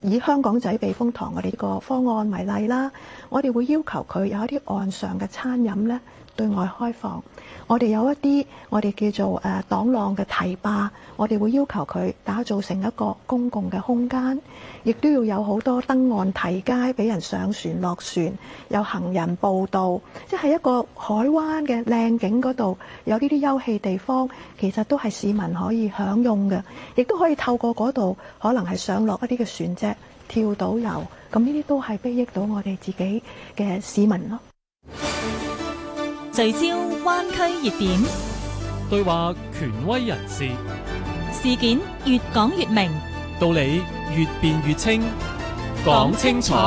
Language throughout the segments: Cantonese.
以香港仔避風塘我哋呢個方案為例啦，我哋會要求佢有一啲岸上嘅餐飲咧對外開放。我哋有一啲我哋叫做擋浪嘅堤壩，我哋會要求佢打造成一個公共嘅空間，亦都要有好多登岸梯階俾人上船落船，有行人步道，即係一個海灣嘅靚景嗰度有呢啲休憩地方，其實都係市民可以享用嘅，亦都可以透過嗰度可能係上落一啲嘅船隻、跳島遊，咁呢啲都係裨益到我哋自己嘅市民咯。 聚焦灣區熱點， 對話權威人士， 事件越講越明， 道理越辯越清，講清楚。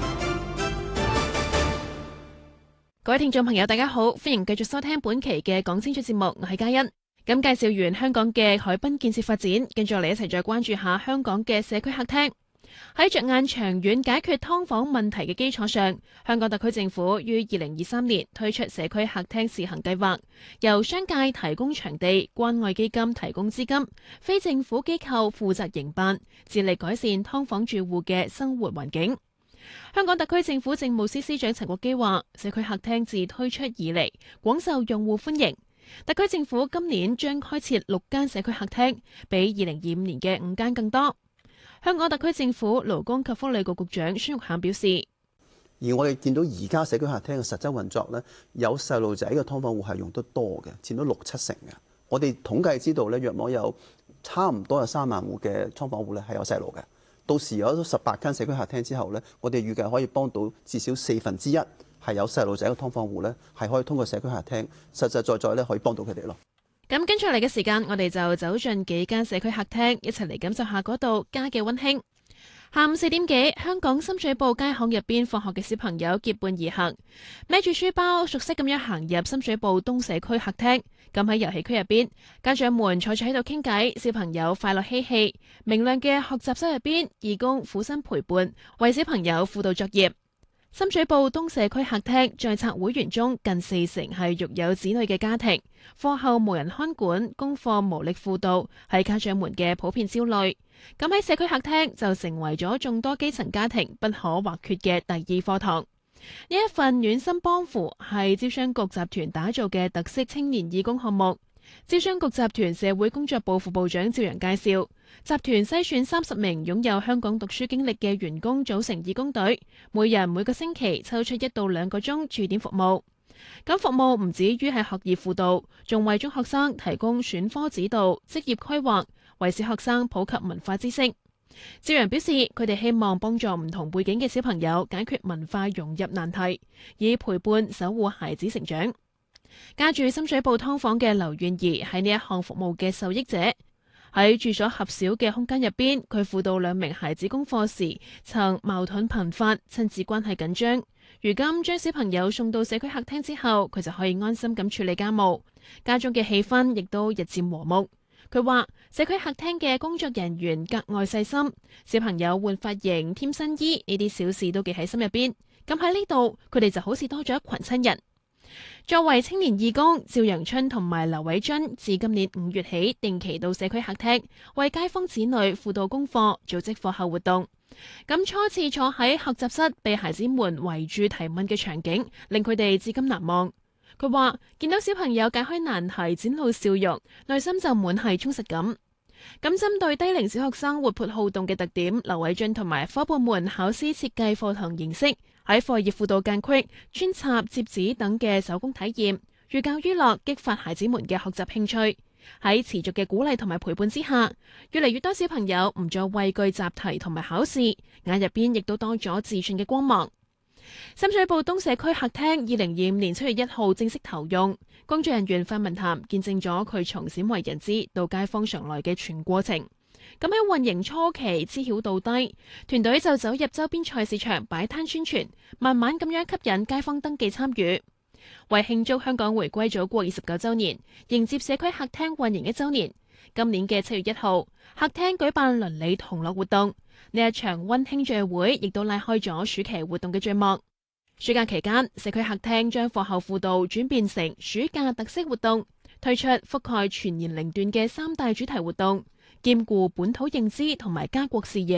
各位聽眾朋友大家好，歡迎繼續收聽本期嘅講清楚節目，我係嘉欣。咁介紹完香港嘅海濱建設發展，跟住我哋一齊再關注下香港嘅社區客廳。喺着眼長遠解決劏房問題嘅基礎上，香港特區政府於2023年推出社區客廳試行計劃，由商界提供場地，關愛基金提供資金，非政府機構負責營辦，致力改善劏房住戶嘅生活環境。香港特區政府政務司司長陳國基話，社區客廳自推出以嚟，廣受用戶歡迎。特區政府今年將開設6間社區客廳，比2025年嘅5間更多。香港特區政府勞工及福利局局長孫玉菡表示， 而我哋見到而家社區客廳嘅實質運作咧，有細路仔嘅劏房戶係用得多嘅，佔到6-7成嘅。我哋統計知道咧，約莫有差唔多有3萬戶嘅劏房戶咧係有細路嘅。到時有咗18間社區客廳之後咧，我哋預計可以幫到至少1/4係有細路仔嘅劏房戶咧，係可以通過社區客廳實實在在咧可以幫到佢哋咯。 咁跟住嚟嘅時間，我哋就走進幾間社區客廳，一齊嚟感受下嗰度家嘅溫馨。下午4點幾，香港深水埗街巷入邊放學嘅小朋友結伴而行，孭住書包，熟悉咁樣行入深水埗東社區客廳。咁喺遊戲區入邊，家長們坐住喺度傾偈，小朋友快樂嬉戲。明亮嘅學習室入邊，義工苦心陪伴，為小朋友輔導作業。深水埗東社區客廳在冊會員中近40%係育有子女嘅家庭，課後無人看管，功課無力輔導，係家長們嘅普遍焦慮。咁喺社區客廳就成為咗眾多基層家庭不可或缺嘅第二課堂。呢一份暖心幫扶係招商局集團打造嘅特色青年義工項目。招商局集團社會工作部副部長趙陽介紹，集團篩選30名擁有香港讀書經歷嘅員工組成義工隊，每人每個星期抽出1到2個鐘駐點服務。咁服務唔止於係學業輔導，仲為中學生提供選科指導、職業規劃，為小學生普及文化知識。趙陽表示，佢哋希望幫助唔同背景嘅小朋友解決文化融入難題，以陪伴守護孩子成長。家住深水埗劏房嘅劉婉儀係呢一項服務嘅受益者。喺住所狹小嘅空間入邊，佢輔導2名孩子功課時曾矛盾頻發，親子關係緊張。如今將小朋友送到社區客廳之後，佢就可以安心咁處理家務，家中嘅氣氛亦都日漸和睦。佢話社區客廳嘅工作人員格外細心，小朋友換髮型、添新衣呢啲小事都記喺心入邊。咁喺呢度，佢哋就好似多咗一群親人。作為青年義工，趙陽春同埋劉偉津自今年5月起定期到社區客廳為街坊子女輔導功課，組織課後活動。咁初次坐喺學習室被孩子們圍住提問嘅場景，令佢哋至今難忘。佢話見到小朋友解開難題，展露笑容，內心就滿係充實感。咁針對低齡小學生活潑好動嘅特點，劉偉俊同埋伙伴們巧思設計課堂形式，喺課業輔導間隙、穿插、摺紙等嘅手工體驗，寓教於樂，激發孩子們嘅學習興趣。喺持續嘅鼓勵同埋陪伴之下，越嚟越多小朋友唔再畏懼習題同埋考試，眼入邊亦都多咗自信嘅光芒。深水埗東社區客廳2025年7月1號正式投用，工作人員范文涵見證咗佢從鮮為人知到街坊常來嘅全過程。咁喺運營初期知曉到低，團隊就走入周邊菜市場擺攤宣傳，慢慢咁樣吸引街坊登記參與。為慶祝香港回歸祖國29週年，迎接社區客廳運營1週年，今年嘅7月1號，客廳舉辦鄰里同樂活動。呢一場溫馨聚會亦都拉開咗暑期活動嘅序幕。暑假期間，社區客廳將課後輔導轉變成暑假特色活動，推出覆蓋全年齡段嘅3大主題活動，兼顧本土認知同埋家國視野。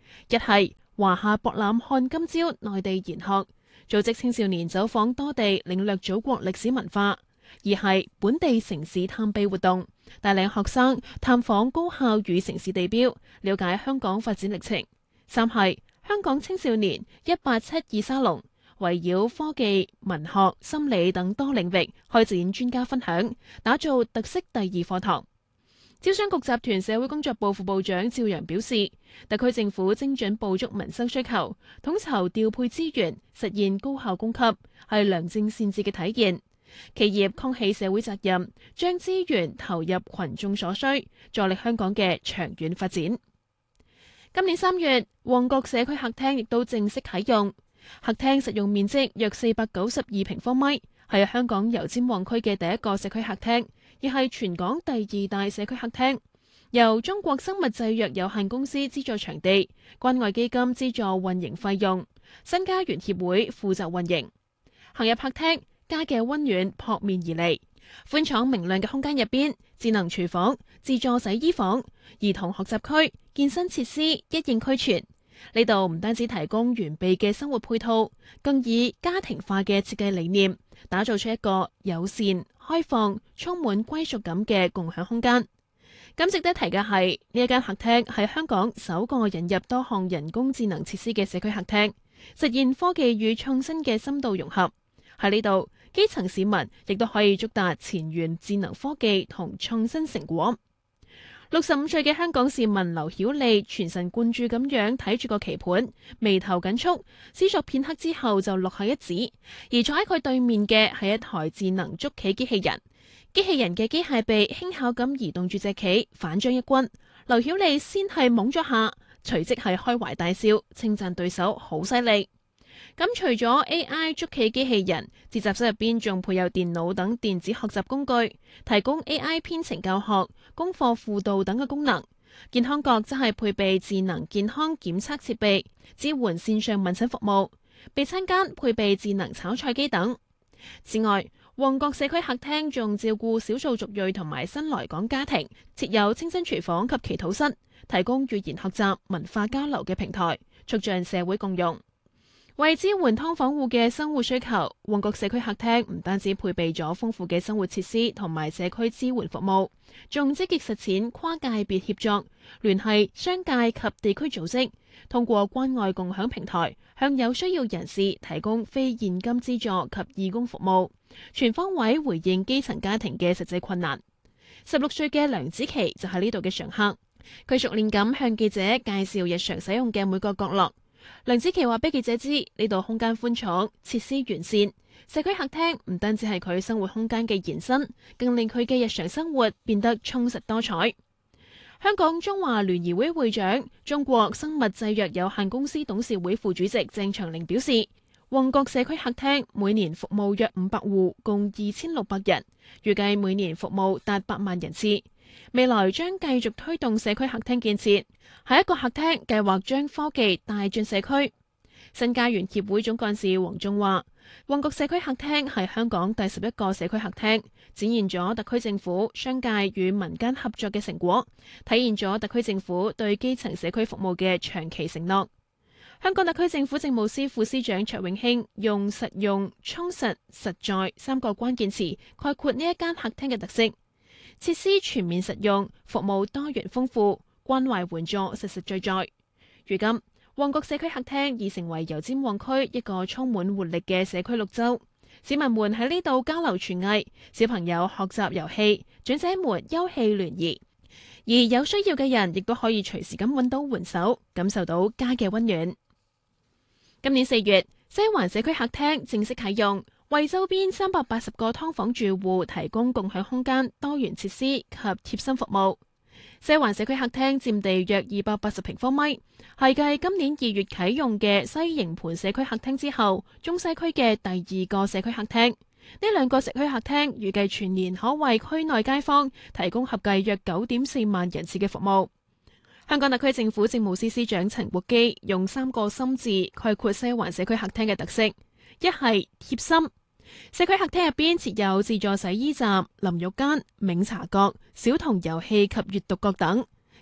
一係華夏博覽看今朝內地研學，組織青少年走訪多地領略祖國歷史文化；二係本地城市探秘活動，帶領學生探訪高校與城市地標，了解香港發展歷程；三係香港青少年187沙龍，圍繞科技、文學、心理等多領域開展專家分享，打造特色第二課堂。招商局集團社會工作部副部長趙陽表示，特區政府精準捕捉民生需求，統籌調配資源，實現高效供給，係良政善治嘅體現。企業扛起社會責任，將資源投入群眾所需，助力香港嘅長遠發展。今年3月，旺角社區客廳亦都正式啟用。客廳實用面積約492平方米，係香港油尖旺區嘅第一個社區客廳，亦係全港第2大社區客廳。由中國生物製藥有限公司資助場地，關愛基金資助運營費用，新家園協會負責運營。行入客廳，家嘅溫暖撲面而嚟。寬敞明亮嘅空間入邊，智能廚房、自助洗衣房、兒童學習區、健身設施一應俱全。呢度唔單止提供完備嘅生活配套，更以家庭化嘅設計理念，打造出一個友善、開放、充滿歸屬感嘅共享空間。咁值得提嘅係，呢一間客廳係香港首個引入多項人工智能設施嘅社區客廳，實現科技與創新嘅深度融合。喺呢度，基層市民亦都可以觸達前沿智能科技同創新成果。65歲嘅香港市民劉曉莉全神貫注咁樣睇住個棋盤，眉頭緊蹙，思索片刻之後就落下一指。而坐喺佢對面嘅係一台智能捉棋機器人，機器人嘅機械臂輕巧咁移動住隻棋，反將一軍。劉曉莉先係懵咗下，隨即係開懷大笑，稱讚對手好犀利。咁除咗 AI 捉棋機器人，自習室入邊仲配有電腦等電子學習工具，提供 AI 編程教學、功課輔導等嘅功能。健康角則係配備智能健康檢測設備，支援線上問診服務。備餐間配備智能炒菜機等。此外，旺角社區客廳仲照顧少數族裔同埋新來港家庭，設有清真廚房及祈禱室，提供語言學習、文化交流嘅平台，促進社會共融。為支援劏房戶嘅生活需求，旺角社區客廳唔單止配備咗豐富嘅生活設施同埋社區支援服務，仲積極實踐跨界別協作，聯繫商界及地區組織，通過關愛共享平台，向有需要人士提供非現金資助及義工服務，全方位回應基層家庭嘅實際困難。16歲嘅梁子琪就係呢度嘅常客，佢熟練咁向記者介紹日常使用嘅每個角落。梁子琪話俾記者知，呢度空間寬敞，設施完善，社區客廳唔單止係佢生活空間嘅延伸，更令佢嘅日常生活變得充實多彩。香港中華聯誼會會長、中國生物製藥有限公司董事會副主席鄭長寧表示，旺角社區客廳每年服務約500戶，共2600人，預計每年服務達8萬人次。未來將繼續推動社區客廳建設，下一個客廳計劃將科技帶進社區。新家園協會總幹事黃仲話，旺角社區客廳係香港第11個社區客廳，展現咗特區政府、商界與民間合作嘅成果，體現咗特區政府對基層社區服務嘅長期承諾。香港特區政府政務司副司長卓永興用實用、充實、實在3個關鍵詞概括呢一間客廳嘅特色。設施全面實用，服務多元豐富，關懷援助實實在在。如今，旺角社區客廳已成為油尖旺區一個充滿活力嘅社區綠洲。市民們喺呢度交流廚藝，小朋友學習遊戲，長者們休憩聯誼，而有需要嘅人亦都可以隨時咁揾到援手，感受到家嘅溫暖。今年4月，西環社區客廳正式啟用，為周邊380個劏房住戶提供共享空間、多元設施及貼心服務。西環社區客廳佔地約280平方米，係繼今年2月啟用嘅西營盤社區客廳之後，中西區嘅第2個社區客廳。呢2個社區客廳預計全年可為區內街坊提供合計約9.4萬人次嘅服務。香港特區政府政務司司長陳國基用3個心字概括西環社區客廳嘅特色：一係貼心。社區客廳入邊設有自助洗衣站、淋浴間、茗茶閣、小童遊戲及閱讀閣等，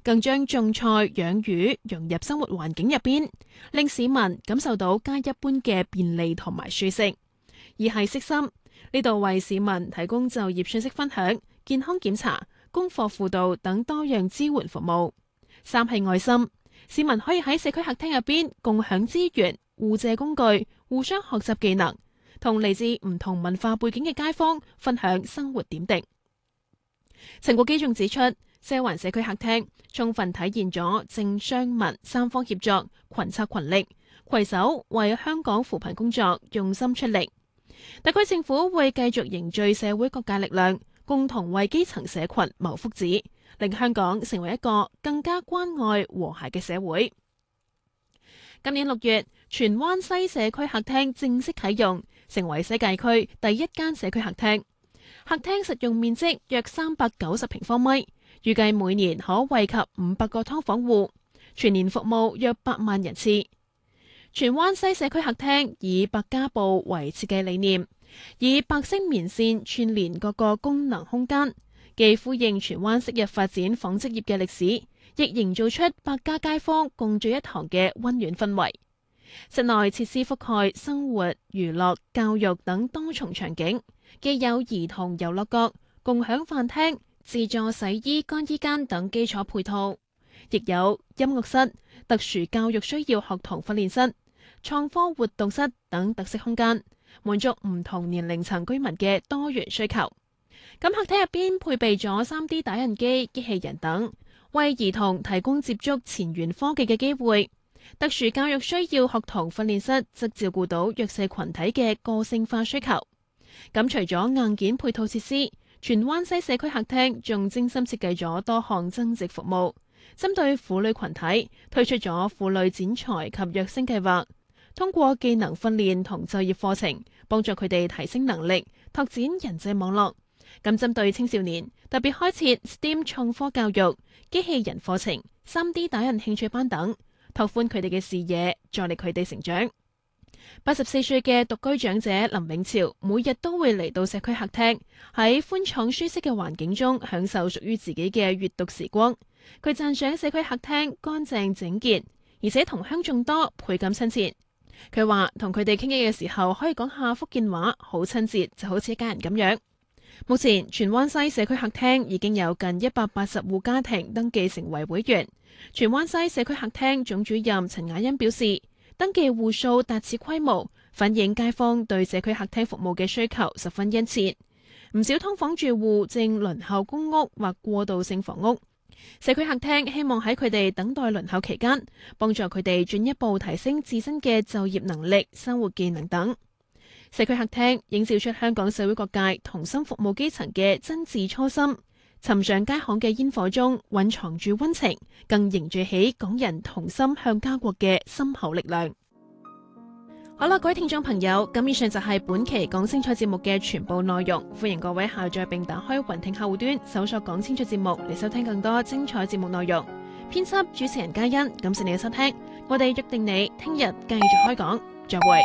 更將種菜養魚融入生活環境入邊，令市民感受到加一般嘅便利同埋舒適。二係悉心，呢度為市民提供就業信息分享、健康檢查、功課輔導等多樣支援服務。三係愛心，市民可以喺社區客廳入邊共享資源、互借工具、互相學習技能，同嚟自唔同文化背景嘅街坊分享生活點滴。陳國基仲指出，西環社區客廳充分體現咗政商民三方協作、群策群力，攜手為香港扶貧工作用心出力。特區政府會繼續凝聚社會各界力量，共同為基層社群謀福祉，令香港成為一個更加關愛和諧嘅社會。今年6月，荃灣西社區客廳正式啟用，成為西界區第一間社區客廳。客廳實用面積約390平方米，預計每年可惠及500個劏房戶，全年服務約8萬人次。荃灣西社區客廳以百家布為設計理念，以白色棉線串連各個功能空間，既呼應荃灣昔日發展紡織業嘅歷史，亦營造出百家街坊共聚一堂嘅溫暖氛圍。室內設施覆蓋生活、娛樂、教育等多重場景，既有兒童遊樂角、共享飯廳、自助洗衣乾衣間等基礎配套，亦有音樂室、特殊教育需要學童訓練室、創科活動室等特色空間，滿足唔同年齡層居民嘅多元需求。咁客廳入邊配備咗 3D 打印機、機器人等，為兒童提供接觸前沿科技嘅機會。特殊教育需要學童訓練室則照顧到弱勢群體嘅個性化需求。咁除咗硬件配套設施，荃灣西社區客廳仲精心設計咗多項增值服務，針對婦女群體推出咗婦女剪裁及躍升計劃，通過技能訓練同就業課程，幫助佢哋提升能力，拓展人際網絡。咁針對青少年，特別開設 STEM 創科教育、機器人課程、3D 打印興趣班等，拓寬佢哋嘅視野，助力佢哋成長。84歲嘅獨居長者林永潮，每日都會嚟到社區客廳，喺寬敞舒適嘅環境中享受屬於自己嘅閱讀時光。佢讚賞社區客廳乾淨整潔，而且同鄉眾多，倍感親切。佢話同佢哋傾偈嘅時候，可以講下福建話，好親切，就好似一家人咁樣。目前荃灣西社區客廳已經有近180戶家庭登記成為會員。荃灣西社區客廳總主任陳雅欣表示，登記戶數達此規模，反映街坊對社區客廳服務嘅需求十分殷切。唔少劏房住戶正輪候公屋或過渡性房屋，社區客廳希望喺佢哋等待輪候期間，幫助佢哋進一步提升自身嘅就業能力、生活技能等。社區客廳映照出香港社會各界同心服務基層嘅真摯初心。尋常街巷嘅煙火中蘊藏住溫情，更凝聚起港人同心向家國嘅深厚力量。好啦，各位聽眾朋友，咁以上就係本期講清楚節目嘅全部內容。歡迎各位下載並打開雲聽客戶端，搜索講清楚節目嚟收聽更多精彩節目內容。編輯主持人嘉欣，感謝你嘅收聽，我哋約定你聽日繼續開講，再會。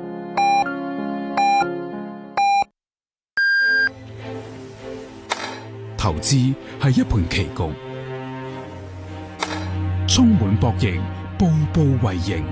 投資係一盤棋局，充滿博弈，步步為營。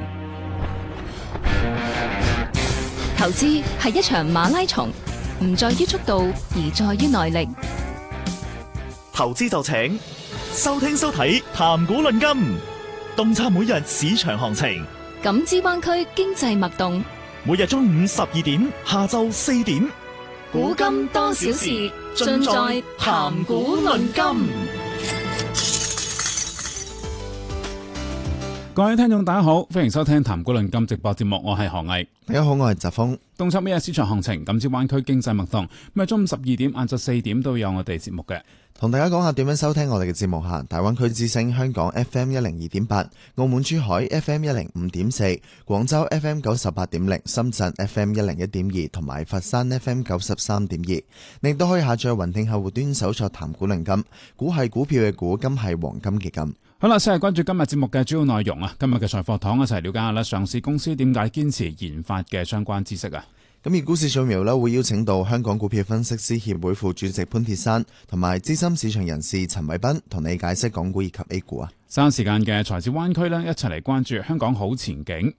投資係一場馬拉松，唔在於速度，而在於耐力。 投資就請收聽收睇談股論金，洞察每日市場行情， 感知灣區經濟脈動。 每日中午12點，下晝4點。 古今多少事，盡在談股論金。 各位聽眾大家好，歡迎收聽談股論金直播節目，我係何毅。 大家好，我係澤峰。 洞察每日市場行情，感知灣區經濟脈動。咁啊，中午12點、晏晝4點都有我哋節目嘅。 同大家講下點樣收聽我哋嘅節目吓。大灣區之聲香港 FM 102.8，澳門珠海 FM 105.4，廣州 FM 98.0，深圳 FM 101.2，同埋佛山 FM 93.2。你亦都可以下載雲聽客戶端搜索談股論金，股係股票嘅股，金係黃金嘅金。 好啦，先係關注今日節目嘅主要內容啊。今日嘅財貨堂一齊了解下啦，上市公司點解堅持研發嘅相關知識啊。 咁而股市掃描呢，會邀請到香港股票分析師協會副主席潘鐵珊同埋資深市場人士陳偉斌同你解釋港股以及 A 股啊。 稍後時間嘅財智灣區呢，一齊嚟關注香港好前景。